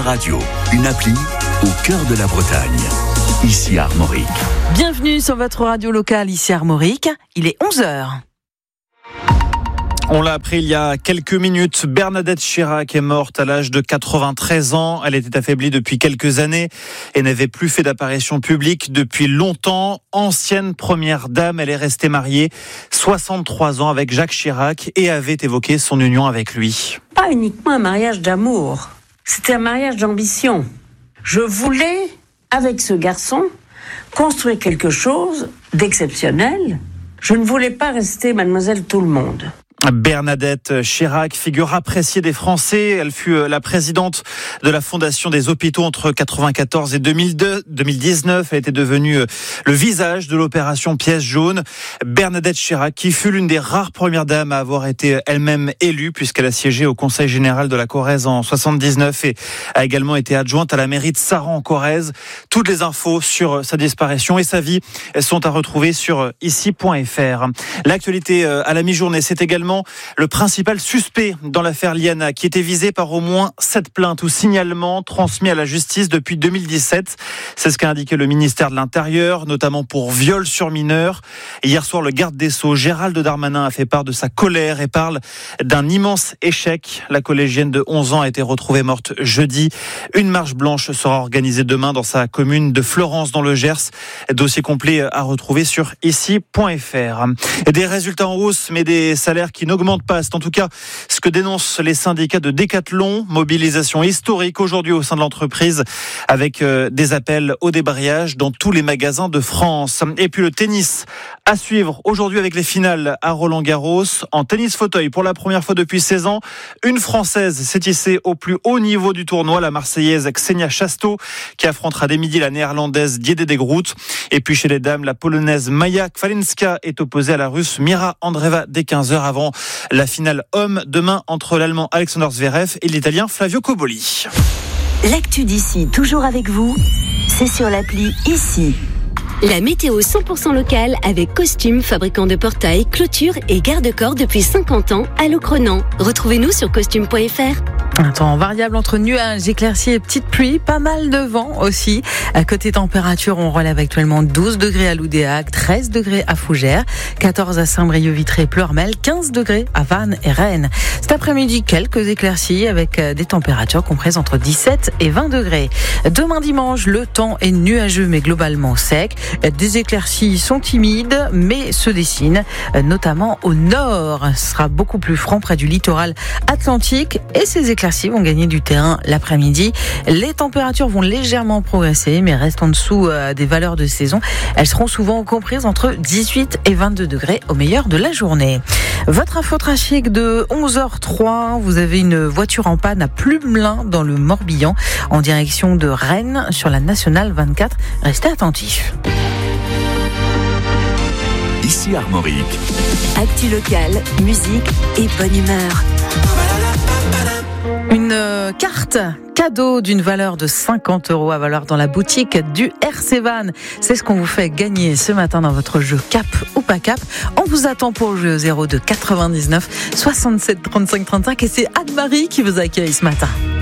Radio, une appli au cœur de la Bretagne. Ici Armorique. Bienvenue sur votre radio locale ici Armorique. Il est 11h. On l'a appris il y a quelques minutes, Bernadette Chirac est morte à l'âge de 93 ans. Elle était affaiblie depuis quelques années et n'avait plus fait d'apparition publique depuis longtemps. Ancienne première dame, elle est restée mariée 63 ans avec Jacques Chirac et avait évoqué son union avec lui. Pas uniquement un mariage d'amour, c'était un mariage d'ambition. Je voulais, avec ce garçon, construire quelque chose d'exceptionnel. Je ne voulais pas rester mademoiselle tout le monde. Bernadette Chirac, figure appréciée des Français. Elle fut la présidente de la Fondation des hôpitaux entre 1994 et 2019. Elle était devenue le visage de l'opération Pièce jaune. Bernadette Chirac, qui fut l'une des rares premières dames à avoir été elle-même élue, puisqu'elle a siégé au Conseil général de la Corrèze en 1979 et a également été adjointe à la mairie de Saran en Corrèze. Toutes les infos sur sa disparition et sa vie sont à retrouver sur ici.fr. L'actualité à la mi-journée, c'est également le principal suspect dans l'affaire Liana, qui était visé par au moins 7 plaintes ou signalements transmis à la justice depuis 2017. C'est ce qu'a indiqué le ministère de l'Intérieur, notamment pour viol sur mineur. Hier soir, le garde des Sceaux, Gérald Darmanin, a fait part de sa colère et parle d'un immense échec. La collégienne de 11 ans a été retrouvée morte jeudi. Une marche blanche sera organisée demain dans sa commune de Florence, dans le Gers. Dossier complet à retrouver sur ici.fr. Des résultats en hausse, mais des salaires qui n'augmente pas. C'est en tout cas ce que dénoncent les syndicats de Decathlon. Mobilisation historique aujourd'hui au sein de l'entreprise avec des appels au débrayage dans tous les magasins de France. Et puis le tennis à suivre aujourd'hui avec les finales à Roland-Garros. En tennis fauteuil, pour la première fois depuis 16 ans, une Française s'est hissée au plus haut niveau du tournoi, la Marseillaise Ksenia Chasteau, qui affrontera dès midi la Néerlandaise Diede de Groot. Et puis chez les dames, la Polonaise Maja Kwalinska est opposée à la Russe Mira Andreeva dès 15h avant la finale homme demain entre l'Allemand Alexander Zverev et l'Italien Flavio Cobolli. L'actu d'ici, toujours avec vous, c'est sur l'appli Ici. La météo 100% locale avec Costume, fabricant de portails, clôtures et garde-corps depuis 50 ans à Locronan. Retrouvez-nous sur costume.fr. Un temps variable entre nuages, éclaircies et petites pluies, pas mal de vent aussi. À côté température, on relève actuellement 12 degrés à Loudéac, 13 degrés à Fougères, 14 à Saint-Brieuc-Vitré, Pleurmel, 15 degrés à Vannes et Rennes. Cet après-midi, quelques éclaircies avec des températures comprises entre 17 et 20 degrés. Demain dimanche, le temps est nuageux mais globalement sec. Des éclaircies sont timides mais se dessinent, notamment au nord. Ce sera beaucoup plus franc près du littoral atlantique et ces éclaircies vont gagner du terrain l'après-midi. Les températures vont légèrement progresser, mais restent en dessous des valeurs de saison. Elles seront souvent comprises entre 18 et 22 degrés au meilleur de la journée. Votre infotrafic de 11h03, vous avez une voiture en panne à Plumelin dans le Morbihan, en direction de Rennes sur la Nationale 24. Restez attentifs. Ici Armorique. Actu locale, musique et bonne humeur. Une carte cadeau d'une valeur de 50 € à valeur dans la boutique du RC Van. C'est ce qu'on vous fait gagner ce matin dans votre jeu Cap ou pas Cap. On vous attend pour le jeu 02 99 67 35 35 et c'est Anne-Marie qui vous accueille ce matin.